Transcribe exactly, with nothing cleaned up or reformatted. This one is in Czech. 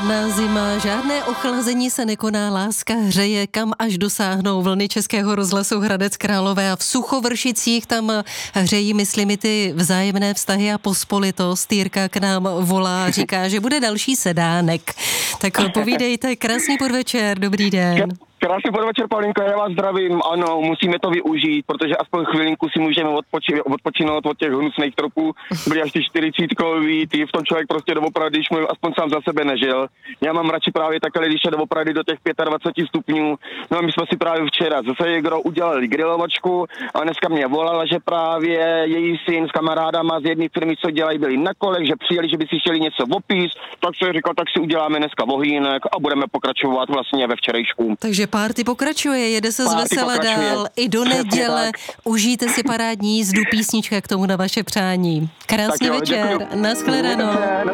Na zima žádné ochlazení se nekoná, láska hřeje, kam až dosáhnou vlny Českého rozhlasu Hradec Králové a v Suchovršicích tam hřejí, myslím, i ty vzájemné vztahy a pospolitost. Jirka k nám volá a říká, že bude další sedánek. Tak povídejte, krásný podvečer, dobrý den. Krásný podvečer, Paulinko, já vás zdravím. Ano, musíme to využít, protože aspoň chvilinku si můžeme odpoči- odpočinout od těch hnusných tropů. Byli až ty čtyřicítkový, ty v tom člověk prostě doopravdy, když mu aspoň sám za sebe nežil. Já mám radši právě takhle, když je doopravdy do těch dvacet pět stupňů. No a my jsme si právě včera zase někdo udělali grilovačku a dneska mě volala, že právě její syn s kamarádama z jedné firmy, co dělají, byli na kolech, že přijeli, že by si chtěli něco opít, tak se říkal, tak si uděláme dneska vohýnek a budeme pokračovat vlastně ve včerejšku. Takže party pokračuje, jede se zvesele dál i do neděle. Užijte si parádní jízdu, písnička k tomu na vaše přání. Krásný jo, večer, děkuju. nashledanou.